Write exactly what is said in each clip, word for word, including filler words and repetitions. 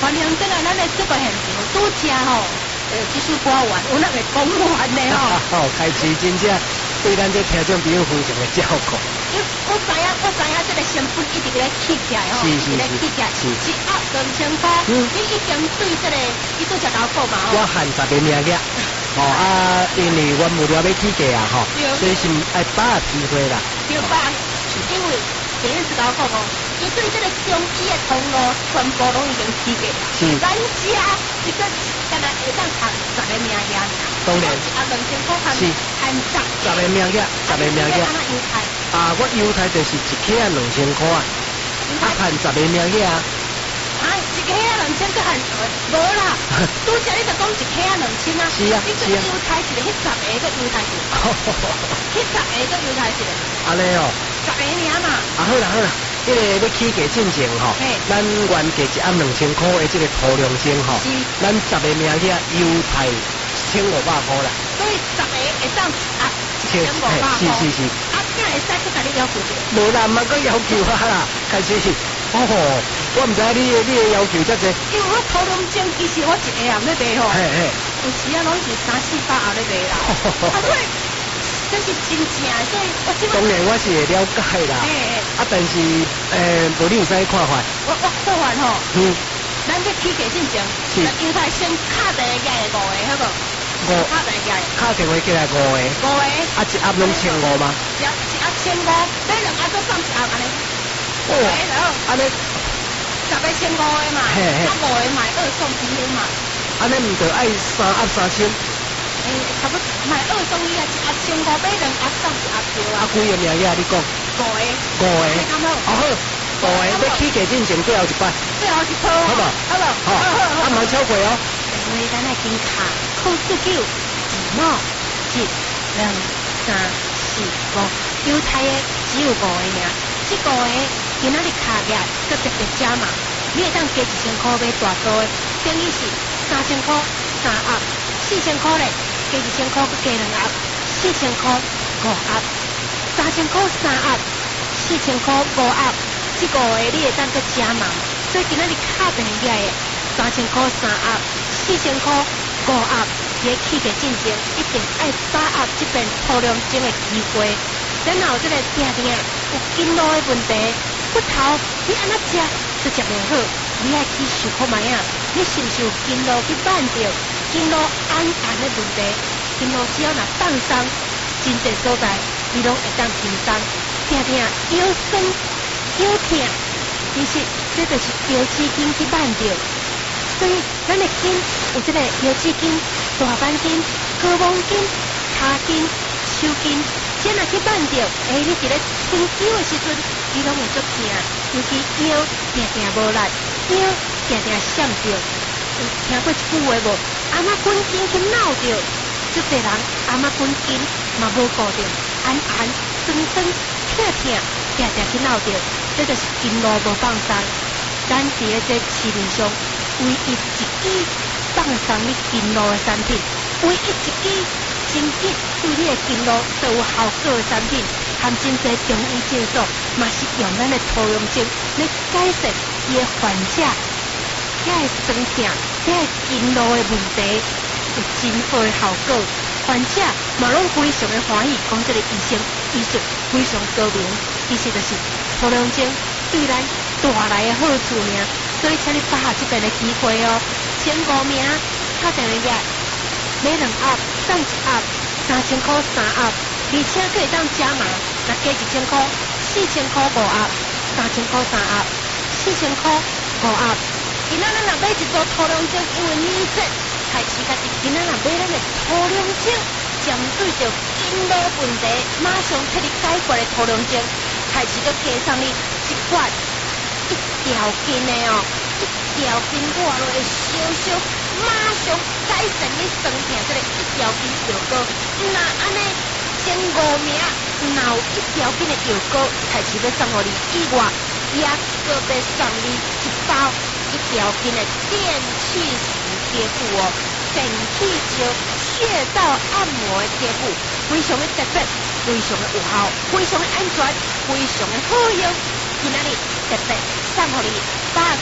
反正这个咱的这个现场拄只吼，呃，这首歌完，有那个讲完的吼。 哦，开始真正对咱这听众朋友非常的照顾。 因为我知影，我知影这个成本一直在起起来吼，一直在起起来，一压两千块。嗯。你已经对这个，你做只老股嘛？ 我含十个名额。哦啊，因为我目标要起价啊吼，所以是爱把握机会啦。 对吧？因为第一次老股哦，伊对这个中医的通路全部拢已经起价。是。咱家一个干那会当含十个名额。 当然。 啊，两千块含含十。 十个名额，十个名额。啊，我犹太就是一克啊两千块啊，啊含十个名额啊。 啊，一克啊两千个含无啦，拄则你就讲一克啊两千啊。 是啊，是啊。 你犹太是迄十个个犹太是。迄十个个犹太是。 安尼哦。 十个尔嘛。啊好啦好啦，迄个要起价进前吼，咱原价一暗两千块的这个涂料精吼，咱十个名额犹太千五百块啦。 所以十个会当啊千五百块。 是是是。 啊，今会使去甲你要求者。 无啦，毋个要求啊啦，开始。哦吼，我毋知你你的要求遮济。 因为我涂料精其实我一个人咧卖吼， 嘿嘿， 有时啊拢是三四百也咧卖啦。啊，所以这是真正，所以我即摆。 当然我是会了解啦。嘿嘿。啊，但是诶，无你有使看法？ 我我看法吼。嗯。咱这起价进前， 是。 犹太先卡第一个五个，好无？ 五。卡第一个。卡电话过来五个。 五个。 啊，一盒拢千五吗？ 一一盒千五，买两盒都送一盒安尼。 哦。安尼。 十个千五个嘛，啊五个买二送一嘛。 安尼唔着爱三盒三千。 诶，差不多买二送一啊，一盒千五，买两盒送一盒对啊。 啊，几个名额你讲？ 五个。 五个。 好。 啊好，五个要起价进前最后一摆。 最后一波。 好无？ 好无？好好好。 啊，莫超过哦。 因为咱来金卡扣四九一五一两三四五，犹太的只有五个尔，这五个今仔日卡价搁特别加码，你会当加一千块买大组的，等于是三千块三盒，四千块咧加一千块搁加两盒，四千块五盒，三千块三盒，四千块五盒，这五个你会当搁加码，所以今仔日卡平价的三千块三盒，四千块五盒，这起价进前一定爱把握这边涂料精的机会。然后这个定定有筋路的问题，骨头你安怎食都食袂好，你爱去想看卖啊，你是不是有筋路去绊着，筋路暗暗的问题，筋路只要若放松，真侪所在你拢会当轻松，定定腰酸腰痛，其实这就是腰肌筋去绊着，所以咱的筋有这个腰肌筋、大板筋、胳膊筋、骹筋、手筋。这若去绊着，哎，你伫咧伸腰的时阵，你拢会足痛，尤其腰定定无力，腰定定闪着。有听过一句话无？阿妈筋筋去闹着，足侪人阿妈筋筋嘛无固定，暗暗酸酸痛痛，定定去闹着，这就是筋路无放松。咱伫咧这市面上唯一一支放松你筋路的产品，唯一一支。真紧对你的筋路都有效果的产品，含真侪中医技术，嘛是用咱的涂料精来改善伊的患者，遐个酸痛、遐个筋路的问题，有真好的效果。患者嘛拢非常的欢喜，讲这个医生医术非常高明，其实就是涂料精对咱带来的好处呢。所以请你把握这边的机会哦，前五名打电话。买两盒送一盒，三千块三盒，而且可以当加码，若加一千块，四千块五盒，三千块三盒，四千块五盒。今仔咱若买一组涂料精，因为年节开始家己，今仔若买咱的涂料精，针对着筋路问题，马上替你解决的涂料精，开始就加上你一罐一条筋的哦，一条筋挂落来烧烧。马上改善你酸痛这个一条筋药膏，那安尼前五名，若有一条筋的药膏开始要送互你以外，也搁要送你一包一条筋的电气石贴布哦，电气石穴道按摩的贴布，非常的特别，非常的有效，非常的安全，非常的好用。今仔日特别送互你百件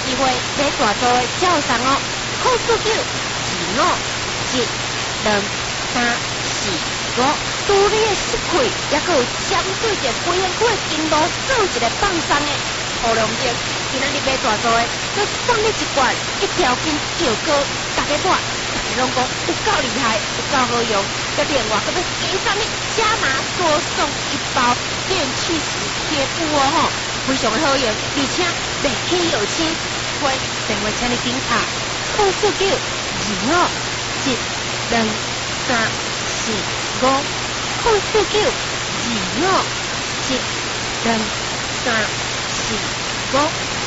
机会买大组的照送哦，空四九二五一两三四五，拄你的失气，也佮有针对着规个几个经路做一个放松的土龙针。今仔日买大组的，佮送你一罐，一条筋叫高，大家买，大家拢讲有够厉害，有够好用。佮另外佮要加上你加码多送一包电气石贴布哦吼，非常的好用，而且袂起油漆。会电话请你点卡，空四九二五一两三四五，空四九二五一两三四五。